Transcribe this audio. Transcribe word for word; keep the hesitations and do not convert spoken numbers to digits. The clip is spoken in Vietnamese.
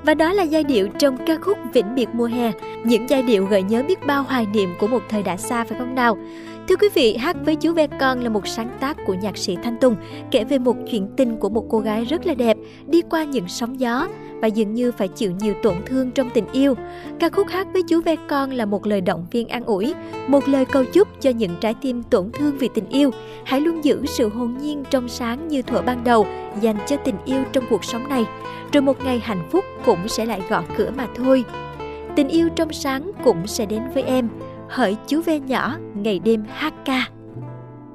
Và đó là giai điệu trong ca khúc Vĩnh biệt mùa hè, những giai điệu gợi nhớ biết bao hoài niệm của một thời đã xa, phải không nào? Thưa quý vị, Hát với chú ve con là một sáng tác của nhạc sĩ Thanh Tùng, kể về một chuyện tình của một cô gái rất là đẹp, đi qua những sóng gió và dường như phải chịu nhiều tổn thương trong tình yêu. Ca khúc Hát với chú ve con là một lời động viên an ủi, một lời cầu chúc cho những trái tim tổn thương vì tình yêu. Hãy luôn giữ sự hồn nhiên trong sáng như thuở ban đầu dành cho tình yêu trong cuộc sống này. Rồi một ngày hạnh phúc cũng sẽ lại gõ cửa mà thôi. Tình yêu trong sáng cũng sẽ đến với em. Hỡi chú ve nhỏ ngày đêm hát ca.